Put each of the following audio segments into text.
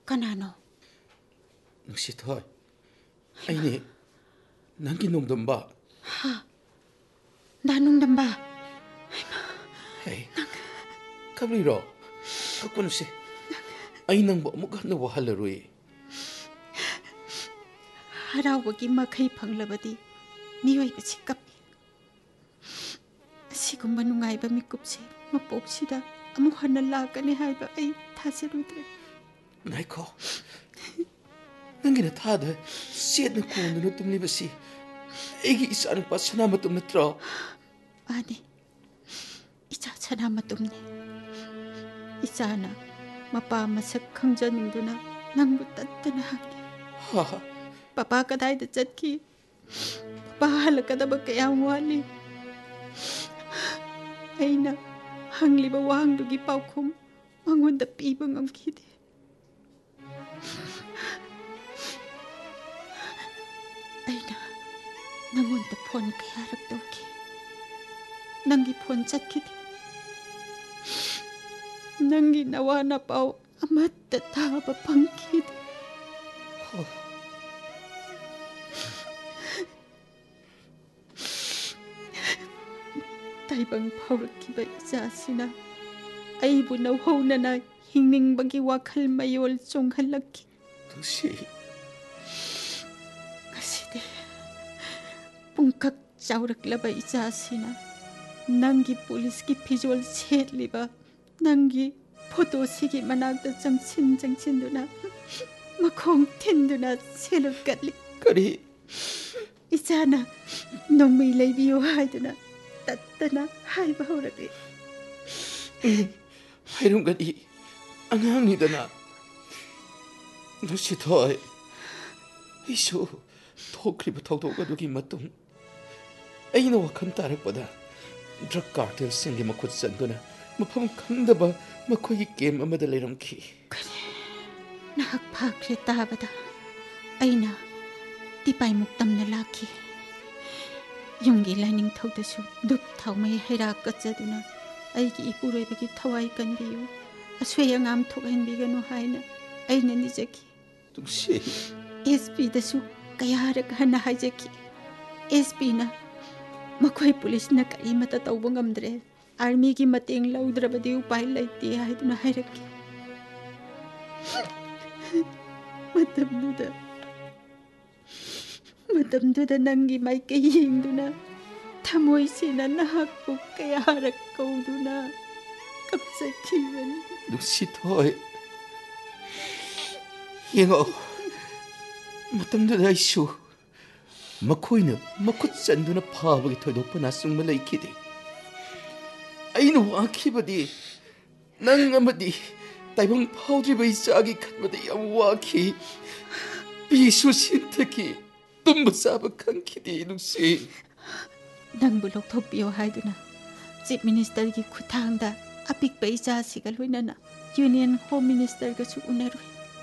Kanano? Nuksitoy. Aini, nang kinungdamba. Ha? Nanungdamba? Hey, kabliro. Kakunusi. Ay nang ba mukha na wahalarui. Harawagi makai panglabadi. Miyoy ba si kapi? Sigumba nungay ba mikupsi? Mapoksida. Amuhan na laga ni Haiba ay tasirudre. Naiko. Nangina tada. Siyad na kuno na tumlibasi. Egi isa ang pasanamat na tro. Ani. Isa salamat umni. Isa na. Mapamasak kang janing na. Nang butad na hangin. Ha? Papa ka tayo na ki. Pahala ka na magkayang wali. Ay na. Hangli ba wahang dugi paukum. Mangon da pibang ang kiti. Ay na. Nangon da pon kaya ragdaw ki. Nanggi pon chat kiti. Nanggi nawa na pao. Amat da taba pang kiti. Taibang paurak isa sina. Ay bunaw na na hingning bagi wakal mayol song halaki. Tusi. Kaside. Pungkak saurak laba isa sina. Nanggi pulis ki visual set liba. Nanggi photo sige managda jangsin duna. Makong tinduna selot katli. Kari. Isa na nong may laybiyo hay duna. Tatana hay bahuragi. Hayrum gadi. Ang hangida na. Nuksitoy. Isu. Tokriba tawtoga dugi matung. Ayna wakan tarakpada. Drug cartel singi makut sanduna. Mapam kandaba makoy game amada layramki. Kani. Nakakpagri tabada. Ayna. Tipay muktam na laki. Yung gilaning tawdasu. Dup taw may hirak katzaduna. Ay ki ipuroy bagi taway kan biyo. Asway ang am tokahin bigano hayna. Ay na ni Jackie. Tuksi. SP dasu kaya haragahan na Jackie. SP na. Makoy pulis na kay matatawbang amdre. Army ki mating laudra ba di upay laiti ay na haraki. Matamduda nanggi may kaying duna. Tamoy sina nahakbuk kaya harak ko duna. Kapsakiwan. Nuksitoy. Yengo. Matamduda isu. Makoy na makut sanduna pabagi toydok panasung malaykidi. Ayno wakibadi. Nang amadi. Taibang paudriba isagi kanmada yang waki. Bisu sintaki. tummasaba kang kidi nungsi. Nang bulok topiyo hay duna. Chief Minister ki kutangda apik pa isa sigalwina na Union Home Minister ka su unaroy.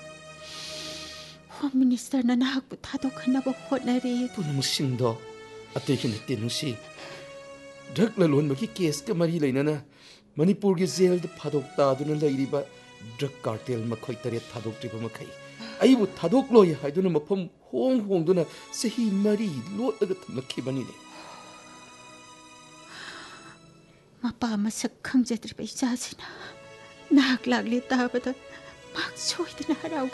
Home Minister na nakakutado ka na ba honari. Punong sindo at ikiniti nungsi. Drug lalon maki case ka marilay na Manipur ki jail da padok tado na layriba drug cartel makoy tarit tadok triba makay. Aybu tadok loy hay duna mapam hong duna sahi mari lot agat makibanini. Mapamasak kang jatri pa isa sina. Nahaklagli tabata magsoy na haraw